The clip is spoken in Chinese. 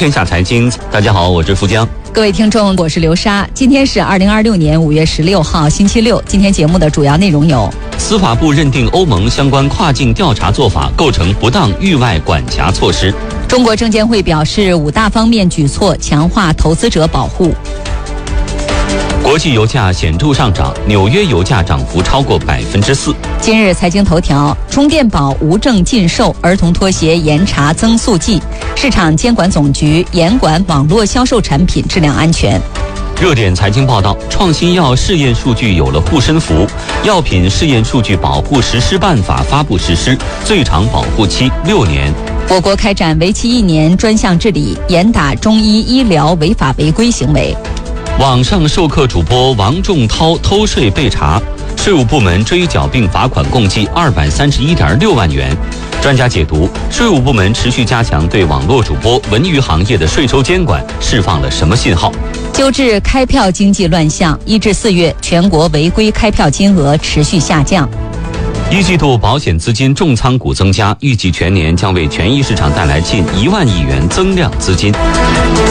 天下财经，大家好，我是富江。 各位听众，我是刘莎。今天是2026年5月16号，星期六。今天节目的主要内容有： 司法部认定欧盟相关跨境调查做法构成不当域外管辖措施； 中国证监会表示5大方面举措强化投资者保护； 国际油价显著上涨，纽约油价涨幅超过4%。 今日财经头条：充电宝无证禁售，儿童拖鞋严查增速剂；市场监管总局严管网络销售产品质量安全。 热点财经报道：创新药试验数据有了护身符，药品试验数据保护实施办法发布实施，最长保护期6年。 我国开展为期1年专项治理，严打中医医疗违法违规行为。 网上授课主播王仲涛偷税被查，税务部门追缴并罚款共计231.6万元。专家解读，税务部门持续加强对网络主播、文娱行业的税收监管，释放了什么信号？ 揪治开票经济乱象，1至4月全国违规开票金额持续下降。 一季度保险资金重仓股增加，预计全年将为权益市场带来近1万亿元增量资金。